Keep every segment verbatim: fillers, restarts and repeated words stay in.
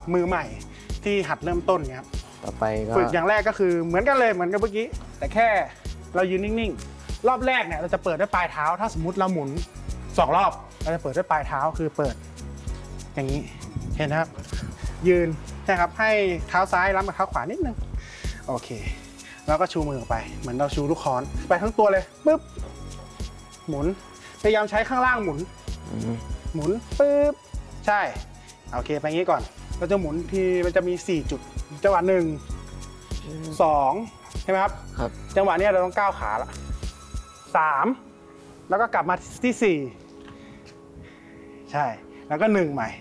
มือใหม่ที่หัดเริ่มต้นเนี่ยครับต่อไปก็ฝึกอย่างแรกก็คือเหมือนกันเลยเหมือนกับเมื่อกี้แต่แค่เรายืนนิ่งๆรอบแรกเนี่ยเราจะเปิดด้วยปลายเท้าถ้าสมมุติเราหมุนสองรอบเราจะเปิดด้วยปลายเท้าคือเปิดอย่างนี้เห็นนะครับยืนนะครับให้เท้าซ้ายรับกับเท้าขวานิดนึงโอเคแล้วก็ชูมือออกไปเหมือนเราชูลูกค้อนไปทั้งตัวเลยปึ๊บหมุนพยายามใช้ข้างล่างหมุนหมุนปึ๊บใช่โอเคไปงี้ก่อนเราจะหมุนทีมันจะมีสี่จุดจังหวะหนึ่งสองใช่ไหมครับครับจังหวะนี้เราต้องก้าวขาละสามแล้วก็กลับมาที่สี่ใช่แล้วก็หนึ่งใหม่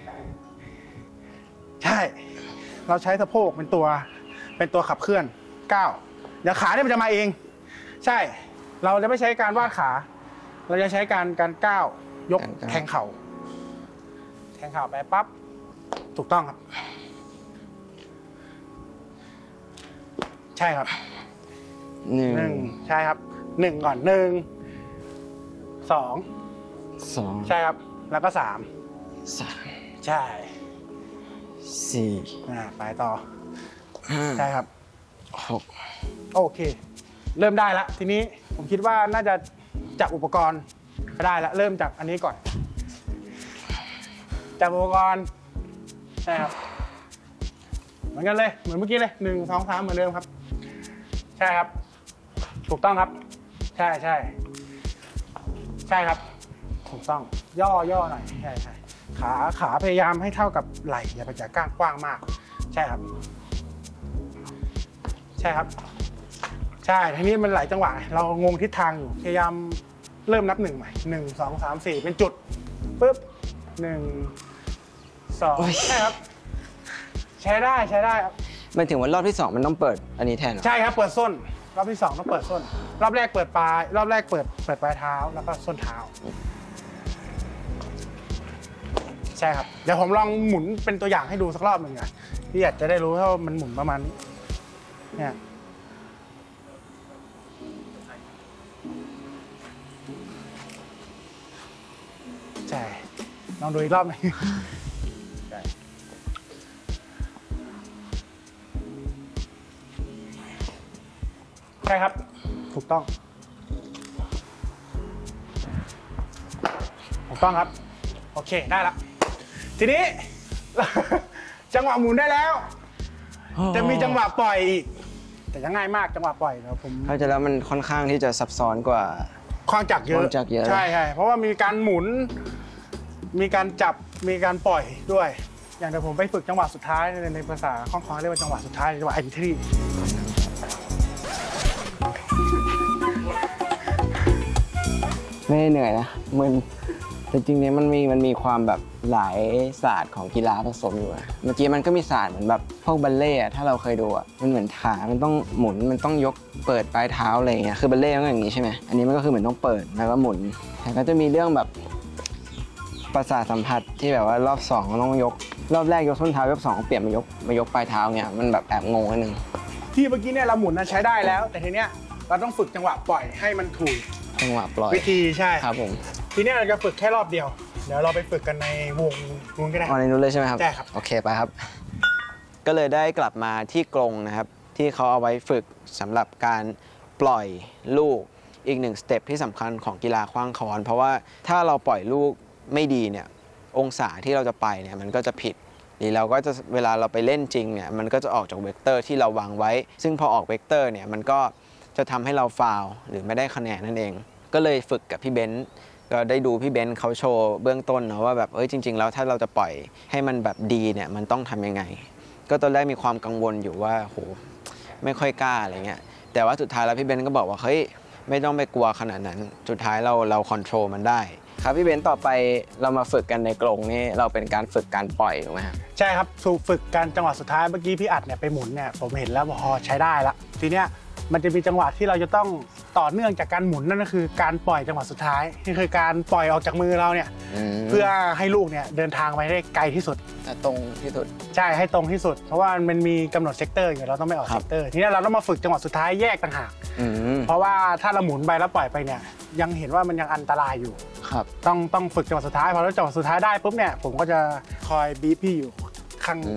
ใช่เราใช้สะโพกเป็นตัวเป็นตัวขับเคลื่อนก้าวเดี๋ยวขาเนี่ยมันจะมาเองใช่เราจะไม่ใช้การวาดขาเราจะใช้การการก้าวยกแทงเข่าแทงเข่าไปปั๊บถูกต้องครับใช่ครับหนึ่งหนึ่งใช่ครับหนึ่งก่อนหนึ่งสองสองใช่ครับแล้วก็สามสามใช่สี่อ่าไปต่อห้าใช่ครับหกโอเคเริ่มได้แล้วทีนี้ผมคิดว่าน่าจะจับอุปกรณ์ได้แล้วเริ่มจากอันนี้ก่อนจับอุปกรณ์ใช่ครับเหมือนกันเลยเหมือนเมื่อกี้เลยหนึ่งสองสามเหมือนเดิมครับใช่ครับถูกต้องครับใช่ใช่ใช่ครับถูกต้องย่อย่อหน่อยใช่ใช่ขาขาพยายามให้เท่ากับไหล่อย่าไปจากก้างกว้างมากใช่ครับใช่ครับใช่ทีนี้มันหลายจังหวะเรางงทิศทางอยู่พยายามเริ่มนับหนึ่งใหม่หนึ่งสองสามสี่เป็นจุดปุ๊บหนึ่งสองใช่ครับใช้ได้ใช้ได้ครับหมายถึงว่ารอบที่สองมันต้องเปิดอันนี้แทนเหรอใช่ครับเปิดส้นรอบที่สองต้องเปิดส้นรอบแรกเปิดปลายรอบแรกเปิดเปิดปลายเท้าแล้วก็ส้นเท้าใช่ครับเดี๋ยวผมลองหมุนเป็นตัวอย่างให้ดูสักรอบหนึ่งอ่ะพี่อยากจะได้รู้ว่ามันหมุนประมาณนี้เนี่ยใช่ลองดูอีกรอบหนึ่งใช่ใช่ครับถูกต้องถูกต้องครับโอเคได้ละทีนี้ จังหวะหมุนได้แล้วจะมีจังหวะปล่อยอีกแต่ยังง่ายมากจังหวะปล่อยเดี๋ยวผมเข้าใจแล้วมันค่อนข้างที่จะซับซ้อนกว่าคว้างจักรเยอะจักรเยอะใช่ใช่เพราะว่ามีการหมุนมีการจับมีการปล่อยด้วยอย่างเดี๋ยวผมไปฝึกจังหวะสุดท้ายในภาษาคล่องคอเรียกว่าจังหวะสุดท้ายจังหวะ entry ไม่เหนื่อยนะมันแต่จริงๆเนี่ยมันมีมันมีความแบบหลายศาสตร์ของกีฬาผสมอยู่นะเมื่อกี้มันก็มีศาสตร์เหมือนแบบพวกบัลเล่ต์ถ้าเราเคยดูอ่ะมันเหมือนขามันต้องหมุนมันต้องยกเปิดปลายเท้าอะไรอย่างเงี้ยคือบัลเล่ต์มันก็อย่างนี้ใช่ไหมอันนี้มันก็คือเหมือนต้องเปิดแล้วก็หมุนแต่ก็จะมีเรื่องแบบประสาทสัมผัสที่แบบว่ารอบสองต้องยกรอบแรกยกส้นเท้ายกสองเปลี่ยนมายกมายกปลายเท้าเนี่ยมันแบบแอบงงนิดนึงที่เมื่อกี้เนี่ยเราหมุนนะใช้ได้แล้วแต่ทีเนี้ยเราต้องฝึกจังหวะปล่อยให้มันถูกจังหวะปล่อยวิธีใช่ครับผมทีนี้เราจะฝึกแค่รอบเดียวเดี๋ยวเราไปฝึกกันในวงวงก็ได้อ๋อในนู้นเลยใช่ไหมครับใช่ครับโอเคไปครับก็เลยได้กลับมาที่กรงนะครับที่เขาเอาไว้ฝึกสำหรับการปล่อยลูกอีกหนึ่งสเต็ปที่สำคัญของกีฬาขว้างค้อนเพราะว่าถ้าเราปล่อยลูกไม่ดีเนี่ยองศาที่เราจะไปเนี่ยมันก็จะผิดหรือเราก็จะเวลาเราไปเล่นจริงเนี่ยมันก็จะออกจากเวกเตอร์ที่เราวางไว้ซึ่งพอออกเวกเตอร์เนี่ยมันก็จะทำให้เราฟาวล์หรือไม่ได้คะแนนนั่นเองก็เลยฝึกกับพี่เบนซ์ก็ได้ดูพี่เบนซ์เขาโชว์เบื้องต้นเนาะว่าแบบเอ้ยจริงๆแล้วถ้าเราจะปล่อยให้มันแบบดีเนี่ยมันต้องทำยังไงก็ตอนแรกมีความกังวลอยู่ว่าโหไม่ค่อยกล้าอะไรเงี้ยแต่ว่าสุดท้ายแล้วพี่เบนซ์ก็บอกว่าเฮ้ยไม่ต้องไปกลัวขนาดนั้นสุดท้ายเราเราคอนโทรลมันได้ครับพี่เบนซ์ต่อไปเรามาฝึกกันในกรงนี่เราเป็นการฝึกการปล่อยถูกไหมครับใช่ครับฝึกการจังหวะสุดท้ายเมื่อกี้พี่อัดเนี่ยไปหมุนเนี่ยผมเห็นแล้วพอใช้ได้ละทีเนี้ยมันจะมีจังหวะที่เราจะต้องต่อเนื่องจากการหมุนนั่นก็คือการปล่อยจังหวะสุดท้ายนี่คือการปล่อยออกจากมือเราเนี่ยเพื่อให้ลูกเนี่ยเดินทางไปได้ไกลที่สุดตรงที่สุดใช่ให้ตรงที่สุดเพราะว่ามันมีกำหนดเซกเตอร์อยู่เราต้องไม่ออกเซกเตอร์ทีนี้เราต้องมาฝึกจังหวะสุดท้ายแยกต่างหากเพราะว่าถ้าเราหมุนไปแล้วปล่อยไปเนี่ยยังเห็นว่ามันยังอันตรายอยู่ครับต้องต้องฝึกจังหวะสุดท้ายพอแล้วจังหวะสุดท้ายได้ปุ๊บเนี่ยผมก็จะคอยบีบพี่อยู่ข้าง